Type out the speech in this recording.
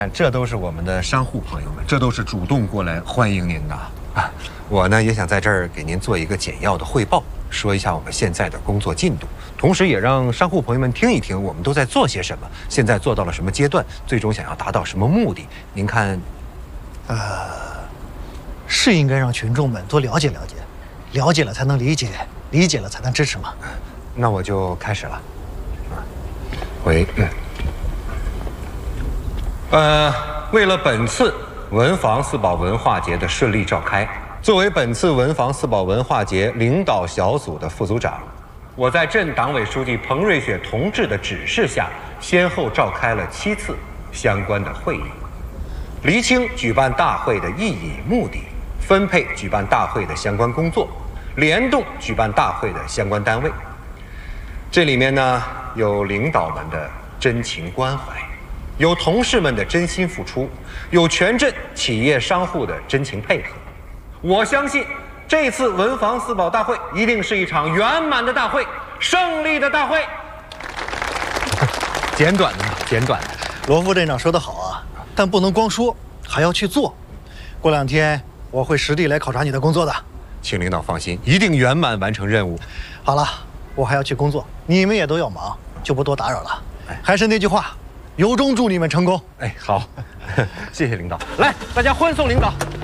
这都是我们的商户朋友们，这都是主动过来欢迎您的啊！我呢也想在这儿给您做一个简要的汇报，说一下我们现在的工作进度，同时也让商户朋友们听一听我们都在做些什么，现在做到了什么阶段，最终想要达到什么目的。您看， 是应该让群众们多了解了解，了解了才能理解，理解了才能支持嘛。 那我就开始了。喂。为了本次文房四宝文化节的顺利召开，作为本次文房四宝文化节领导小组的副组长，我在镇党委书记彭瑞雪同志的指示下，先后召开了7次相关的会议，厘清举办大会的意义目的，分配举办大会的相关工作，联动举办大会的相关单位。这里面呢，有领导们的真情关怀，有同事们的真心付出，有全镇企业商户的真情配合。我相信这次文房四宝大会一定是一场圆满的大会，胜利的大会。简短的，简短的。 罗副镇长说得好啊，但不能光说，还要去做。过2天我会实地来考察你的工作的。 请领导放心，一定圆满完成任务。 好了，我还要去工作，你们也都要忙，就不多打扰了。还是那句话，由衷祝你们成功。 哎，好，谢谢领导。来，大家欢送领导。